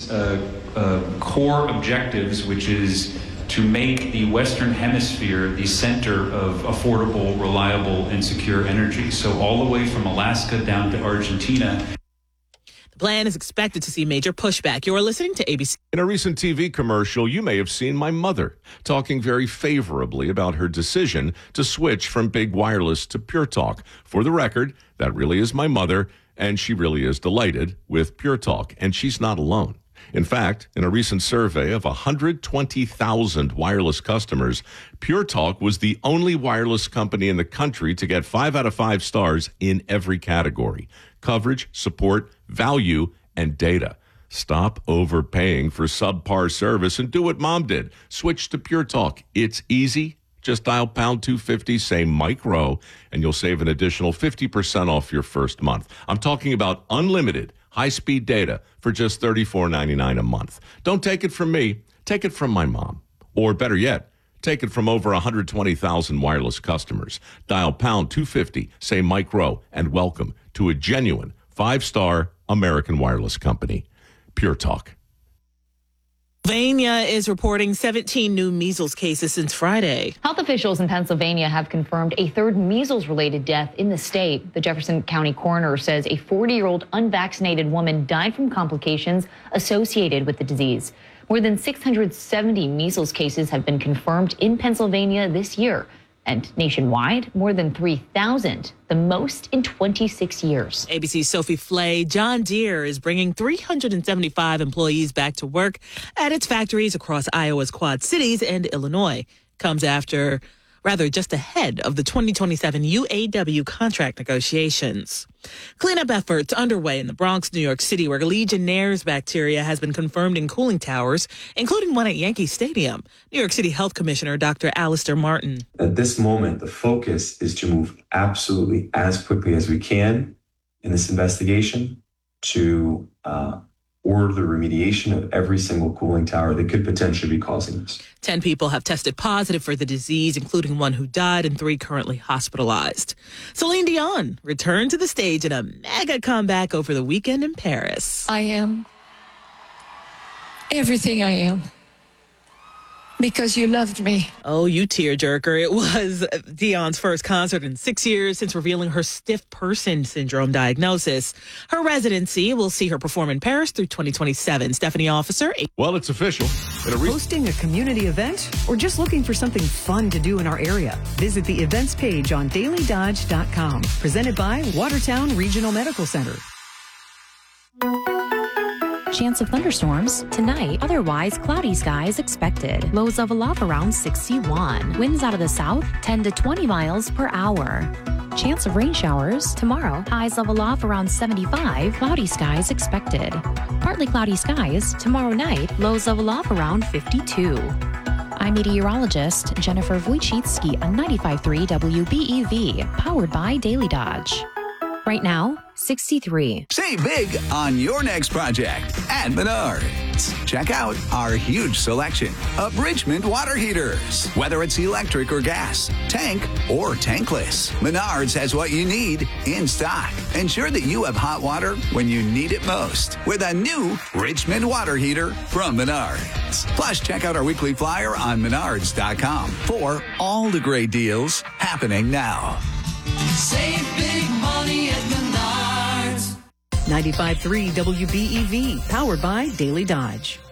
core objectives, which is to make the Western Hemisphere the center of affordable, reliable, and secure energy. So all the way from Alaska down to Argentina. The plan is expected to see major pushback. You're listening to ABC. In a recent TV commercial, you may have seen my mother talking very favorably about her decision to switch from big wireless to Pure Talk. For the record, that really is my mother, and she really is delighted with Pure Talk, and she's not alone. In fact, in a recent survey of 120,000 wireless customers, Pure Talk was the only wireless company in the country to get 5 out of 5 stars in every category: coverage, support, value, and data. Stop overpaying for subpar service and do what Mom did. Switch to Pure Talk. It's easy. Just dial pound 250, say Mike Rowe, and you'll save an additional 50% off your first month. I'm talking about unlimited high-speed data for just $34.99 a month. Don't take it from me. Take it from my mom. Or better yet, take it from over 120,000 wireless customers. Dial pound 250, say Mike Rowe, and welcome to a genuine 5-star American wireless company. Pure Talk. Pennsylvania is reporting 17 new measles cases since Friday. Health officials in Pennsylvania have confirmed a third measles-related death in the state. The Jefferson County coroner says a 40-year-old unvaccinated woman died from complications associated with the disease. More than 670 measles cases have been confirmed in Pennsylvania this year. And nationwide, more than 3,000, the most in 26 years. ABC's Sophie Flay. John Deere is bringing 375 employees back to work at its factories across Iowa's Quad Cities and Illinois. Comes just ahead of the 2027 UAW contract negotiations. Cleanup efforts underway in the Bronx, New York City, where Legionnaire's bacteria has been confirmed in cooling towers, including one at Yankee Stadium. New York City Health Commissioner Dr. Alistair Martin. At this moment, the focus is to move absolutely as quickly as we can in this investigation to order the remediation of every single cooling tower that could potentially be causing this. 10 people have tested positive for the disease, including one who died and 3 currently hospitalized. Celine Dion returned to the stage in a mega comeback over the weekend in Paris. I am everything I am because you loved me. Oh, you tearjerker. It was Dion's first concert in 6 years since revealing her stiff person syndrome diagnosis. Her residency will see her perform in Paris through 2027. Stephanie Officer. Well, it's official. Hosting a community event or just looking for something fun to do in our area? Visit the events page on dailydodge.com. Presented by Watertown Regional Medical Center. Chance of thunderstorms tonight, otherwise cloudy skies expected. Lows of around 61. Winds out of the south 10 to 20 miles per hour. Chance of rain showers tomorrow, highs of around 75. Cloudy skies expected. Partly cloudy skies tomorrow night, lows of around 52. I'm meteorologist Jennifer Wojcicki on 95.3 WBEV, powered by Daily Dodge. Right now, 63. Save big on your next project at Menards. Check out our huge selection of Richmond water heaters. Whether it's electric or gas, tank or tankless, Menards has what you need in stock. Ensure that you have hot water when you need it most with a new Richmond water heater from Menards. Plus, check out our weekly flyer on Menards.com for all the great deals happening now. Save big money at Menards. 95.3 WBEV, powered by Daily Dodge.